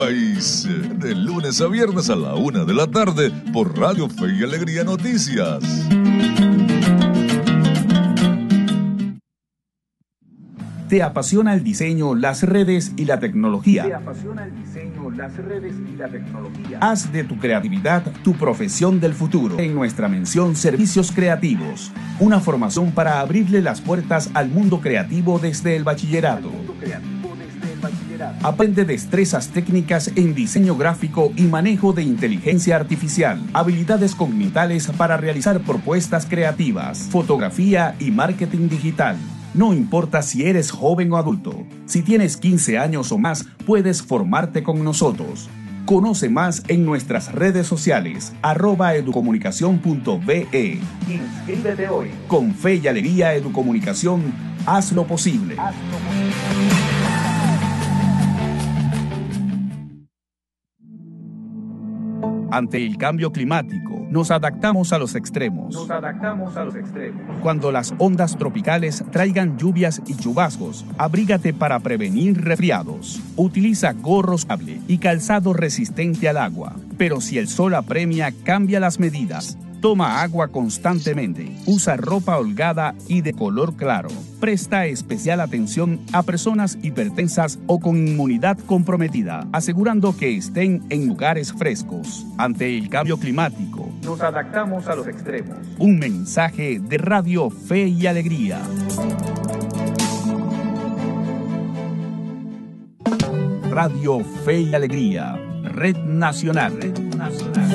País, de lunes a viernes a la 1 de la tarde por Radio Fe y Alegría Noticias. ¿Te apasiona el diseño, las redes y la tecnología? Haz de tu creatividad tu profesión del futuro. En nuestra mención Servicios Creativos, una formación para abrirle las puertas al mundo creativo desde el bachillerato. Aprende destrezas técnicas en diseño gráfico y manejo de inteligencia artificial, habilidades cognitivas para realizar propuestas creativas, fotografía y marketing digital. No importa si eres joven o adulto, si tienes 15 años o más, puedes formarte con nosotros. Conoce más en nuestras redes sociales, @educomunicacion.be. Inscríbete hoy. Con Fe y Alegría Educomunicación, haz lo posible. Ante el cambio climático, nos adaptamos a los extremos. Cuando las ondas tropicales traigan lluvias y chubascos, abrígate para prevenir resfriados. Utiliza gorros y calzado resistente al agua. Pero si el sol apremia, cambia las medidas. Toma agua constantemente. Usa ropa holgada y de color claro. Presta especial atención a personas hipertensas o con inmunidad comprometida, asegurando que estén en lugares frescos. Ante el cambio climático, nos adaptamos a los extremos. Un mensaje de Radio Fe y Alegría. Radio Fe y Alegría, Red Nacional.